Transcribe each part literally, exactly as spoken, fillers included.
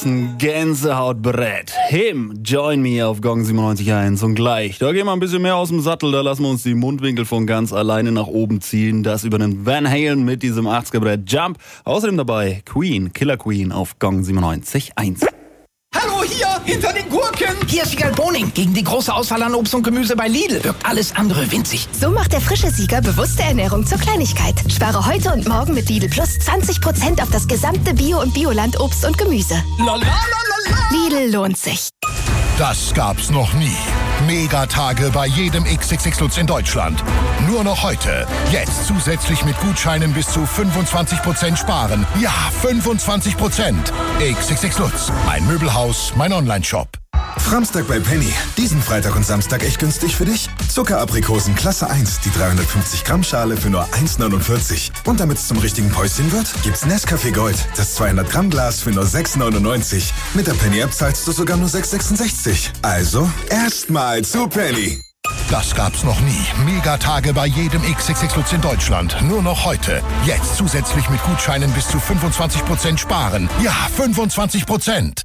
ein Gänsehautbrett. Him, join me auf Gong siebenundneunzig Komma eins. Und gleich, da gehen wir ein bisschen mehr aus dem Sattel, da lassen wir uns die Mundwinkel von ganz alleine nach oben ziehen. Das übernimmt Van Halen mit diesem achtziger-Brett Jump. Außerdem dabei Queen, Killer Queen auf Gong siebenundneunzig Komma eins. Hallo, hier, hinter den Gurken. Hier ist Sieger Boning. Gegen die große Auswahl an Obst und Gemüse bei Lidl wirkt alles andere winzig. So macht der frische Sieger bewusste Ernährung zur Kleinigkeit. Spare heute und morgen mit Lidl Plus zwanzig Prozent auf das gesamte Bio- und Bioland Obst und Gemüse. La, la, la, la, la. Lidl lohnt sich. Das gab's noch nie. Megatage bei jedem X X X Lutz in Deutschland. Nur noch heute. Jetzt zusätzlich mit Gutscheinen bis zu fünfundzwanzig Prozent sparen. Ja, fünfundzwanzig Prozent. X X X Lutz. Mein Möbelhaus, mein Onlineshop. Framstag bei Penny. Diesen Freitag und Samstag echt günstig für dich. Zuckeraprikosen Klasse eins, die dreihundertfünfzig Gramm Schale für nur eins neunundvierzig. Und damit es zum richtigen Päuschen wird, gibt's Nescafé Gold, das zweihundert Gramm Glas für nur sechs neunundneunzig. Mit der Penny-App zahlst du sogar nur sechs sechsundsechzig. Also, erstmal zu Penny. Das gab's noch nie. Megatage bei jedem X X X Lutz in Deutschland. Nur noch heute. Jetzt zusätzlich mit Gutscheinen bis zu fünfundzwanzig Prozent sparen. Ja, fünfundzwanzig Prozent.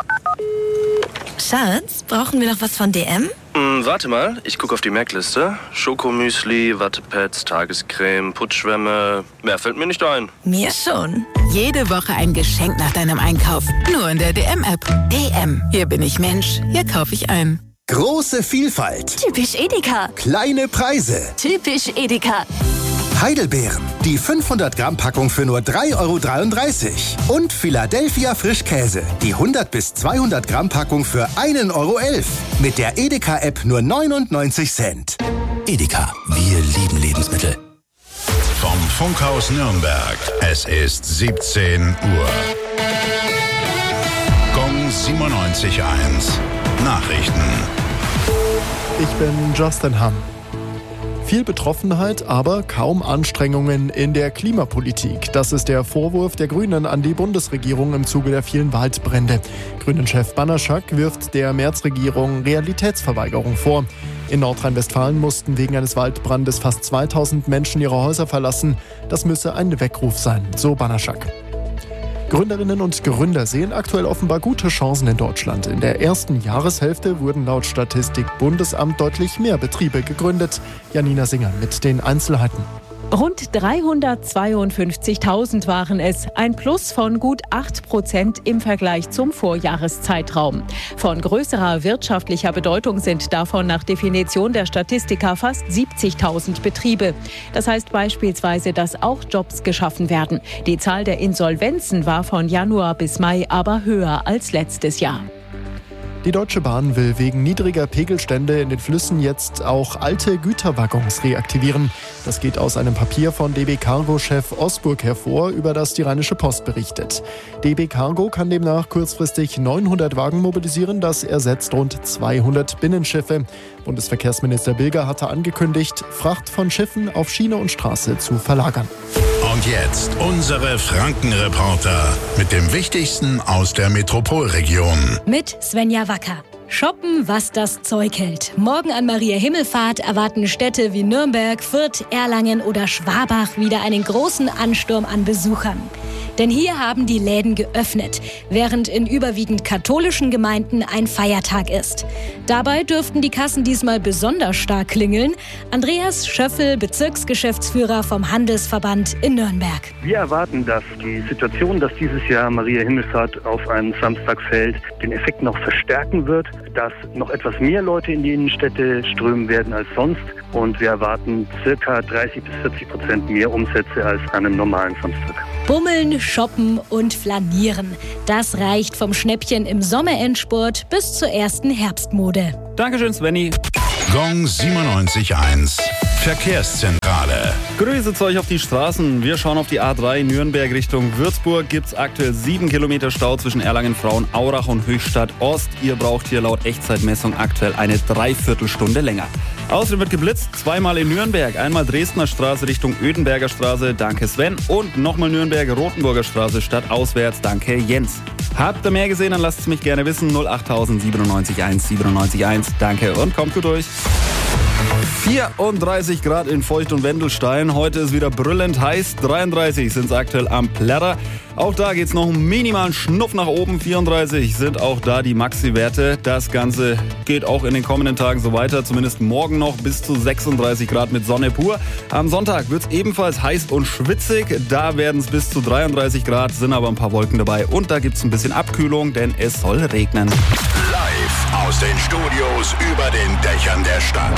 Schatz, brauchen wir noch was von D M? Hm, warte mal, ich gucke auf die Merkliste. Schokomüsli, Wattepads, Tagescreme, Putzschwämme. Mehr fällt mir nicht ein. Mir schon. Jede Woche ein Geschenk nach deinem Einkauf. Nur in der D M-App. D M. Hier bin ich Mensch. Hier kaufe ich ein. Große Vielfalt. Typisch Edeka. Kleine Preise. Typisch Edeka. Heidelbeeren. Die fünfhundert Gramm Packung für nur drei Euro dreiunddreißig. Und Philadelphia Frischkäse. Die hundert bis zweihundert Gramm Packung für ein Euro elf. Mit der Edeka-App nur neunundneunzig Cent. Edeka. Wir lieben Lebensmittel. Vom Funkhaus Nürnberg. Es ist siebzehn Uhr. Gong siebenundneunzig Komma eins. Nachrichten. Ich bin Justin Hamm. Viel Betroffenheit, aber kaum Anstrengungen in der Klimapolitik. Das ist der Vorwurf der Grünen an die Bundesregierung im Zuge der vielen Waldbrände. Grünen-Chef Banaszak wirft der Merz-Regierung Realitätsverweigerung vor. In Nordrhein-Westfalen mussten wegen eines Waldbrandes fast zweitausend Menschen ihre Häuser verlassen. Das müsse ein Weckruf sein, so Banaszak. Gründerinnen und Gründer sehen aktuell offenbar gute Chancen in Deutschland. In der ersten Jahreshälfte wurden laut Statistik Bundesamt deutlich mehr Betriebe gegründet. Janina Singer mit den Einzelheiten. Rund dreihundertzweiundfünfzigtausend waren es, ein Plus von gut acht Prozent im Vergleich zum Vorjahreszeitraum. Von größerer wirtschaftlicher Bedeutung sind davon nach Definition der Statistiker fast siebzigtausend Betriebe. Das heißt beispielsweise, dass auch Jobs geschaffen werden. Die Zahl der Insolvenzen war von Januar bis Mai aber höher als letztes Jahr. Die Deutsche Bahn will wegen niedriger Pegelstände in den Flüssen jetzt auch alte Güterwaggons reaktivieren. Das geht aus einem Papier von D B Cargo-Chef Osburg hervor, über das die Rheinische Post berichtet. D B Cargo kann demnach kurzfristig neunhundert Wagen mobilisieren, das ersetzt rund zweihundert Binnenschiffe. Bundesverkehrsminister Bilger hatte angekündigt, Fracht von Schiffen auf Schiene und Straße zu verlagern. Und jetzt unsere Frankenreporter mit dem Wichtigsten aus der Metropolregion. Mit Svenja Wacker. Shoppen, was das Zeug hält. Morgen an Maria Himmelfahrt erwarten Städte wie Nürnberg, Fürth, Erlangen oder Schwabach wieder einen großen Ansturm an Besuchern. Denn hier haben die Läden geöffnet, während in überwiegend katholischen Gemeinden ein Feiertag ist. Dabei dürften die Kassen diesmal besonders stark klingeln. Andreas Schöffel, Bezirksgeschäftsführer vom Handelsverband in Nürnberg. Wir erwarten, dass die Situation, dass dieses Jahr Maria Himmelfahrt auf einen Samstag fällt, den Effekt noch verstärken wird, dass noch etwas mehr Leute in die Innenstädte strömen werden als sonst. Und wir erwarten circa dreißig bis vierzig Prozent mehr Umsätze als an einem normalen Samstag. Bummeln, shoppen und flanieren. Das reicht vom Schnäppchen im Sommerendspurt bis zur ersten Herbstmode. Dankeschön, Svenny. Gong siebenundneunzig Komma eins. Verkehrszentrale. Grüße euch auf die Straßen. Wir schauen auf die A drei Nürnberg Richtung Würzburg. Gibt's aktuell sieben Kilometer Stau zwischen Erlangen-Frauen, Aurach und Höchstadt Ost. Ihr braucht hier laut Echtzeitmessung aktuell eine Dreiviertelstunde länger. Außerdem wird geblitzt, zweimal in Nürnberg. Einmal Dresdner Straße Richtung Ödenberger Straße, danke Sven. Und nochmal Nürnberg, Rotenburger Straße stadtauswärts, danke Jens. Habt ihr mehr gesehen, dann lasst es mich gerne wissen. null acht null null siebenundneunzig eins siebenundneunzig eins. Danke und kommt gut durch. vierunddreißig Grad in Feucht und Wendelstein. Heute ist wieder brüllend heiß. dreiunddreißig sind es aktuell am Plärrer. Auch da geht es noch einen minimalen Schnuff nach oben. vierunddreißig sind auch da die Maxi-Werte. Das Ganze geht auch in den kommenden Tagen so weiter. Zumindest morgen noch bis zu sechsunddreißig Grad mit Sonne pur. Am Sonntag wird es ebenfalls heiß und schwitzig. Da werden es bis zu dreiunddreißig Grad, sind aber ein paar Wolken dabei. Und da gibt es ein bisschen Abkühlung, denn es soll regnen. Live aus den Studios über den Dächern der Stadt.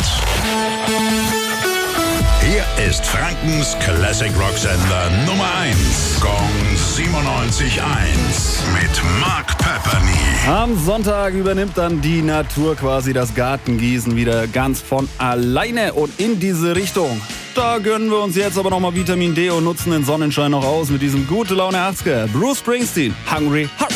Hier ist Frankens Classic Rock Sender Nummer eins. Gong siebenundneunzig Komma eins mit Mark Pepperny. Am Sonntag übernimmt dann die Natur quasi das Gartengießen wieder ganz von alleine und in diese Richtung. Da gönnen wir uns jetzt aber nochmal Vitamin D und nutzen den Sonnenschein noch aus mit diesem gute Laune achtziger. Bruce Springsteen, Hungry Heart.